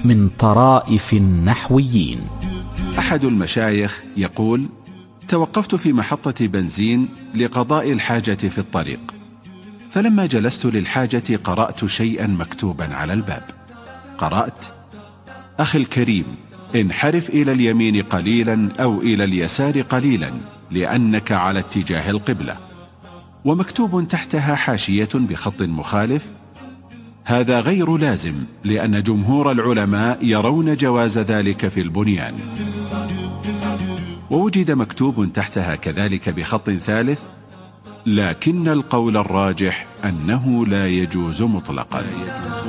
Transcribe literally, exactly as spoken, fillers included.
من طرائف النحويين. أحد المشايخ يقول: توقفت في محطة بنزين لقضاء الحاجة في الطريق، فلما جلست للحاجة قرأت شيئا مكتوبا على الباب. قرأت: أخي الكريم، انحرف إلى اليمين قليلا أو إلى اليسار قليلا لأنك على اتجاه القبلة. ومكتوب تحتها حاشية بخط مخالف: هذا غير لازم لأن جمهور العلماء يرون جواز ذلك في البنيان. ووجد مكتوب تحتها كذلك بخط ثالث: لكن القول الراجح أنه لا يجوز مطلقا.